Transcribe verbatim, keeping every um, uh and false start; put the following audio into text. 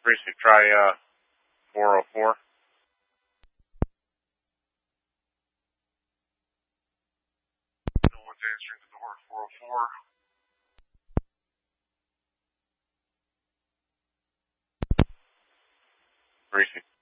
Precinct, try, uh, four oh four. No one's answering the door at four oh four. Precinct.